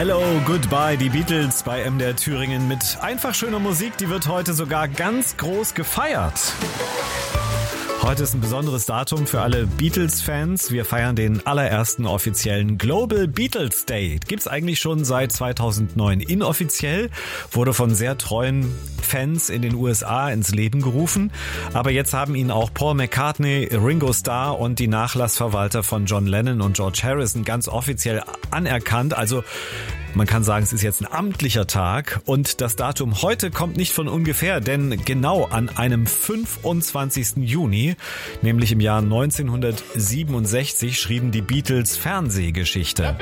Hello, Goodbye, die Beatles bei MDR Thüringen mit einfach schöner Musik, die wird heute sogar ganz groß gefeiert. Heute ist ein besonderes Datum für alle Beatles-Fans. Wir feiern den allerersten offiziellen Global Beatles Day. Gibt's eigentlich schon seit 2009 inoffiziell, wurde von sehr treuen Fans in den USA ins Leben gerufen. Aber jetzt haben ihn auch Paul McCartney, Ringo Starr und die Nachlassverwalter von John Lennon und George Harrison ganz offiziell anerkannt. Also man kann sagen, es ist jetzt ein amtlicher Tag und das Datum heute kommt nicht von ungefähr, denn genau an einem 25. Juni, nämlich im Jahr 1967, schrieben die Beatles Fernsehgeschichte.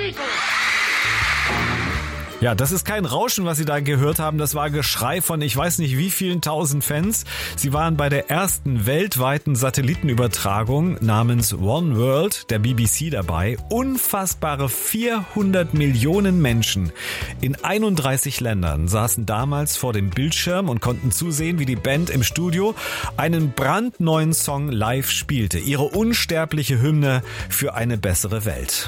Ja, das ist kein Rauschen, was Sie da gehört haben. Das war Geschrei von ich weiß nicht wie vielen tausend Fans. Sie waren bei der ersten weltweiten Satellitenübertragung namens One World der BBC dabei. Unfassbare 400 Millionen Menschen in 31 Ländern saßen damals vor dem Bildschirm und konnten zusehen, wie die Band im Studio einen brandneuen Song live spielte. Ihre unsterbliche Hymne für eine bessere Welt.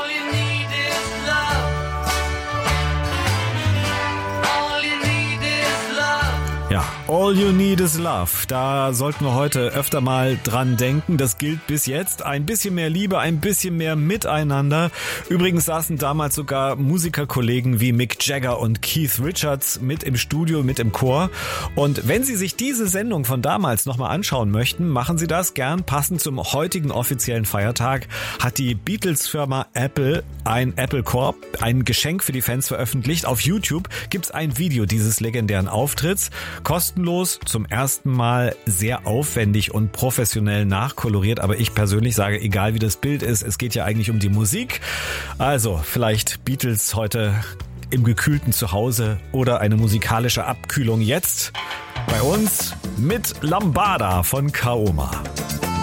Ja, all you need is love. Da sollten wir heute öfter mal dran denken. Das gilt bis jetzt. Ein bisschen mehr Liebe, ein bisschen mehr Miteinander. Übrigens saßen damals sogar Musikerkollegen wie Mick Jagger und Keith Richards mit im Studio, mit im Chor. Und wenn Sie sich diese Sendung von damals nochmal anschauen möchten, machen Sie das gern. Passend zum heutigen offiziellen Feiertag hat die Beatles-Firma Apple ein Apple Corp, ein Geschenk für die Fans veröffentlicht. Auf YouTube gibt's ein Video dieses legendären Auftritts. Kostenlos, zum ersten Mal sehr aufwendig und professionell nachkoloriert, aber ich persönlich sage, egal wie das Bild ist, es geht ja eigentlich um die Musik. Also vielleicht Beatles heute im gekühlten Zuhause oder eine musikalische Abkühlung jetzt bei uns mit Lambada von Kaoma.